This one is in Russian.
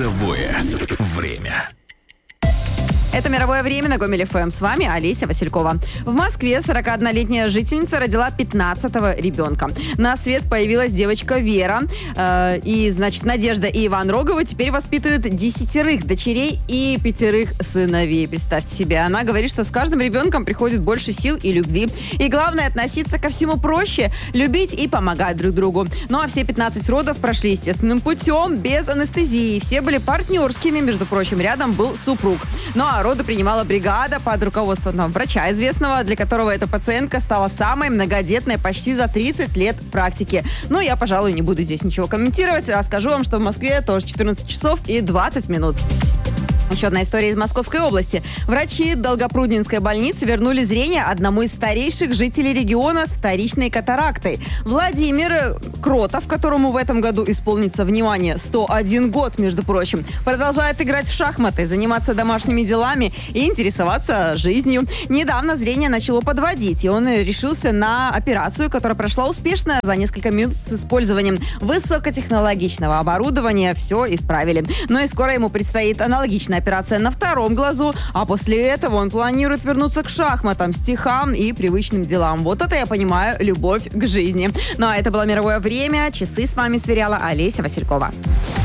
Мировое время. Это «Мировое время» на Гомель ФМ. С вами Олеся Василькова. В Москве 41-летняя жительница родила 15-го ребенка. На свет появилась девочка Вера. Надежда и Иван Роговы теперь воспитывают 10 дочерей и 5 сыновей. Представьте себе. Она говорит, что с каждым ребенком приходит больше сил и любви. И главное, относиться ко всему проще, любить и помогать друг другу. Ну а все 15 родов прошли естественным путем, без анестезии. Все были партнерскими, между прочим, рядом был супруг. Ну а роды принимала бригада под руководством врача известного, для которого эта пациентка стала самой многодетной почти за 30 лет практики. Но я, пожалуй, не буду здесь ничего комментировать. Расскажу вам, что в Москве тоже 14 часов и 20 минут. Еще одна история из Московской области. Врачи Долгопрудненской больницы вернули зрение одному из старейших жителей региона с вторичной катарактой. Владимир Кротов, которому в этом году исполнится, внимание, 101 год, между прочим, продолжает играть в шахматы, заниматься домашними делами и интересоваться жизнью. Недавно зрение начало подводить, и он решился на операцию, которая прошла успешно. За несколько минут с использованием высокотехнологичного оборудования все исправили. Но и скоро ему предстоит аналогичная операция на втором глазу, а после этого он планирует вернуться к шахматам, стихам и привычным делам. Вот это я понимаю любовь к жизни. Ну а это было «Мировое время». Часы с вами сверяла Олеся Василькова.